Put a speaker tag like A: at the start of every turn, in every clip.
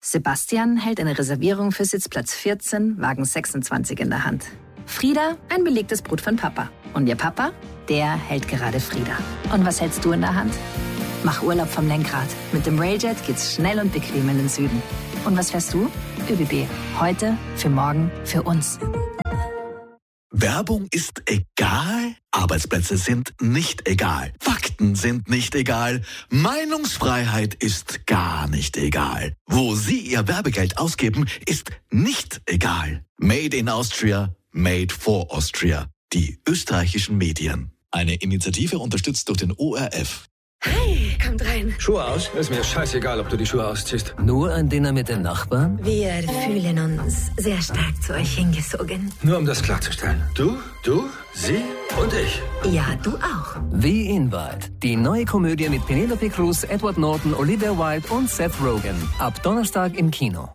A: Sebastian hält eine Reservierung für Sitzplatz 14, Wagen 26 in der Hand. Frieda, ein belegtes Brot von Papa. Und ihr Papa, der hält gerade Frieda. Und was hältst du in der Hand? Mach Urlaub vom Lenkrad. Mit dem Railjet geht's schnell und bequem in den Süden. Und was fährst du? ÖBB. Heute, für morgen, für uns.
B: Werbung ist egal, Arbeitsplätze sind nicht egal, Fakten sind nicht egal, Meinungsfreiheit ist gar nicht egal. Wo Sie Ihr Werbegeld ausgeben, ist nicht egal. Made in Austria, made for Austria. Die österreichischen Medien. Eine Initiative unterstützt durch den ORF.
C: Hi, kommt rein.
D: Schuhe aus? Ist mir scheißegal, ob du die Schuhe ausziehst.
E: Nur ein Dinner mit den Nachbarn?
C: Wir fühlen uns sehr stark zu euch hingezogen.
D: Nur um das klarzustellen. Du, sie und ich.
C: Ja, du auch.
E: Wie Invite. Die neue Komödie mit Penelope Cruz, Edward Norton, Olivia Wilde und Seth Rogen. Ab Donnerstag im Kino.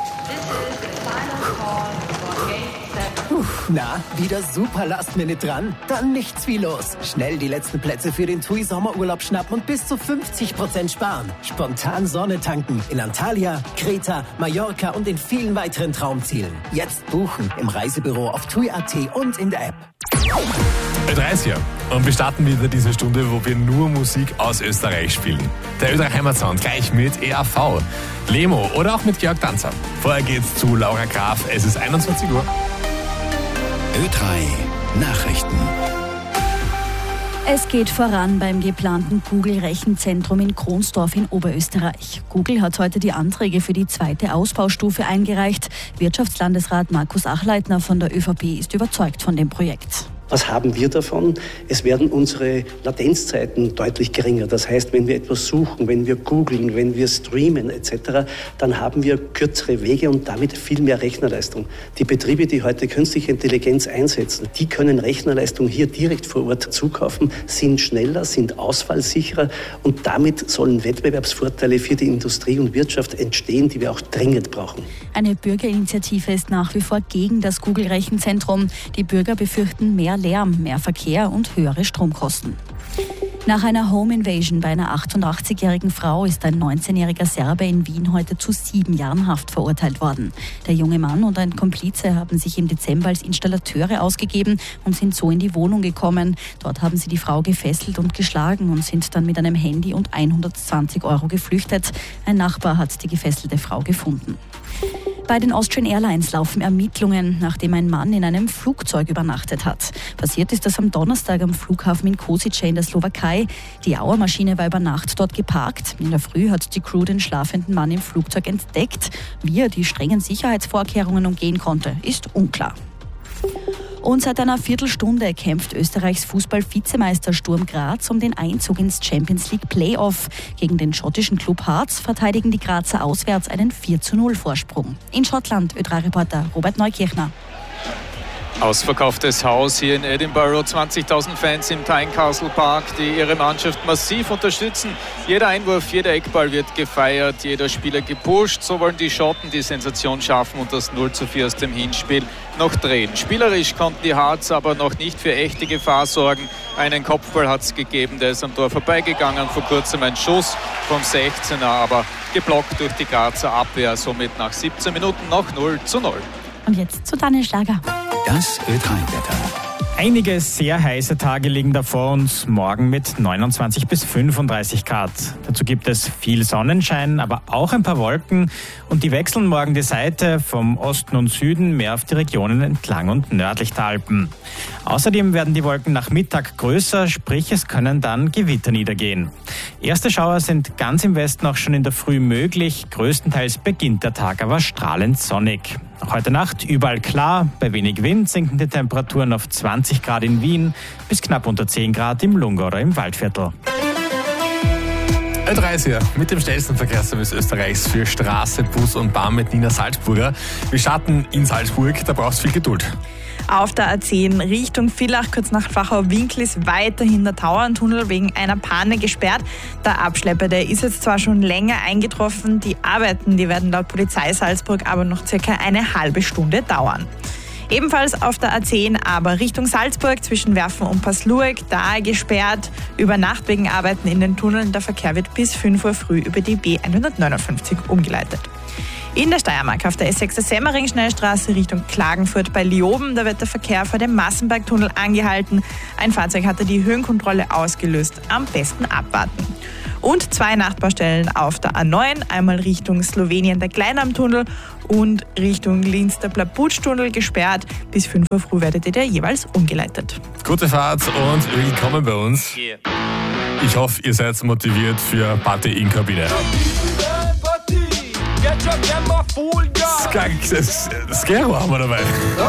F: Na, wieder super Last-Minute dran? Dann nichts wie los. Schnell die letzten Plätze für den TUI Sommerurlaub schnappen und bis zu 50% sparen. Spontan Sonne tanken in Antalya, Kreta, Mallorca und in vielen weiteren Traumzielen. Jetzt buchen im Reisebüro auf TUI.at und in der App.
G: Ö30 und wir starten wieder diese Stunde, wo wir nur Musik aus Österreich spielen. Der Ö3 Heimatsound gleich mit EAV, Lemo oder auch mit Georg Danzer. Vorher geht's zu Laura Graf, es ist 21 Uhr.
B: Ö3 Nachrichten.
H: Es geht voran beim geplanten Google-Rechenzentrum in Kronsdorf in Oberösterreich. Google hat heute die Anträge für die zweite Ausbaustufe eingereicht. Wirtschaftslandesrat Markus Achleitner von der ÖVP ist überzeugt von dem Projekt.
I: Was haben wir davon? Es werden unsere Latenzzeiten deutlich geringer. Das heißt, wenn wir etwas suchen, wenn wir googeln, wenn wir streamen etc., dann haben wir kürzere Wege und damit viel mehr Rechnerleistung. Die Betriebe, die heute künstliche Intelligenz einsetzen, die können Rechnerleistung hier direkt vor Ort zukaufen, sind schneller, sind ausfallsicherer und damit sollen Wettbewerbsvorteile für die Industrie und Wirtschaft entstehen, die wir auch dringend brauchen.
H: Eine Bürgerinitiative ist nach wie vor gegen das Google-Rechenzentrum. Die Bürger befürchten mehr Lärm, mehr Verkehr und höhere Stromkosten. Nach einer Home Invasion bei einer 88-jährigen Frau ist ein 19-jähriger Serbe in Wien heute zu 7 Jahren Haft verurteilt worden. Der junge Mann und ein Komplize haben sich im Dezember als Installateure ausgegeben und sind so in die Wohnung gekommen. Dort haben sie die Frau gefesselt und geschlagen und sind dann mit einem Handy und 120 € geflüchtet. Ein Nachbar hat die gefesselte Frau gefunden. Bei den Austrian Airlines laufen Ermittlungen, nachdem ein Mann in einem Flugzeug übernachtet hat. Passiert ist das am Donnerstag am Flughafen in Kosice in der Slowakei. Die Auer-Maschine war über Nacht dort geparkt. In der Früh hat die Crew den schlafenden Mann im Flugzeug entdeckt. Wie er die strengen Sicherheitsvorkehrungen umgehen konnte, ist unklar. Und seit einer Viertelstunde kämpft Österreichs Fußball-Vizemeister Sturm Graz um den Einzug ins Champions League Playoff. Gegen den schottischen Club Hearts verteidigen die Grazer auswärts einen 4:0 Vorsprung. In Schottland, Ö3-Reporter Robert Neukirchner.
J: Ausverkauftes Haus hier in Edinburgh, 20.000 Fans im Tynecastle Park, die ihre Mannschaft massiv unterstützen. Jeder Einwurf, jeder Eckball wird gefeiert, jeder Spieler gepusht. So wollen die Schotten die Sensation schaffen und das 0:4 aus dem Hinspiel noch drehen. Spielerisch konnten die Hearts aber noch nicht für echte Gefahr sorgen. Einen Kopfball hat es gegeben, der ist am Tor vorbeigegangen. Vor kurzem ein Schuss vom 16er, aber geblockt durch die Grazer Abwehr. Somit nach 17 Minuten noch 0:0.
H: Und jetzt zu Daniel Schlager.
B: Das Ö3-Wetter.
K: Einige sehr heiße Tage liegen da vor uns, morgen mit 29 bis 35 Grad. Dazu gibt es viel Sonnenschein, aber auch ein paar Wolken und die wechseln morgen die Seite vom Osten und Süden mehr auf die Regionen entlang und nördlich der Alpen. Außerdem werden die Wolken nach Mittag größer, sprich es können dann Gewitter niedergehen. Erste Schauer sind ganz im Westen auch schon in der Früh möglich, größtenteils beginnt der Tag aber strahlend sonnig. Auch heute Nacht überall klar, bei wenig Wind sinken die Temperaturen auf 20 Grad in Wien bis knapp unter 10 Grad im Lungau oder im Waldviertel.
G: Ö30 mit dem schnellsten Verkehrsservice Österreichs für Straße, Bus und Bahn mit Nina Salzburger. Wir starten in Salzburg, da brauchst du viel Geduld.
L: Auf der A10 Richtung Villach, kurz nach Wachau-Winkel, ist weiterhin der Tauerntunnel wegen einer Panne gesperrt. Der Abschlepper, der ist jetzt zwar schon länger eingetroffen, die Arbeiten, die werden laut Polizei Salzburg aber noch circa eine halbe Stunde dauern. Ebenfalls auf der A10, aber Richtung Salzburg zwischen Werfen und Paslueg, da gesperrt. Über Nacht wegen Arbeiten in den Tunneln. Der Verkehr wird bis 5 Uhr früh über die B159 umgeleitet. In der Steiermark auf der S6 Semmering-Schnellstraße Richtung Klagenfurt bei Leoben, da wird der Verkehr vor dem Massenbergtunnel angehalten. Ein Fahrzeug hatte die Höhenkontrolle ausgelöst. Am besten abwarten. Und 2 Nachtbaustellen auf der A9, einmal Richtung Slowenien der Kleinamtunnel und Richtung Linz der Plabutsch-Tunnel gesperrt. Bis 5 Uhr früh werdet ihr jeweils umgeleitet.
G: Gute Fahrt und willkommen bei uns. Ich hoffe, ihr seid motiviert für Party in Kabine. Skero haben wir dabei.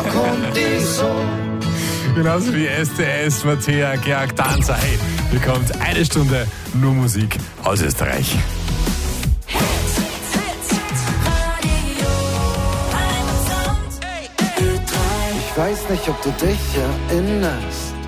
G: Genauso wie STS, Mattea, Georg Danzer. Hey, bekommt eine Stunde nur Musik aus Österreich.
M: Ich weiß nicht, ob du dich erinnerst.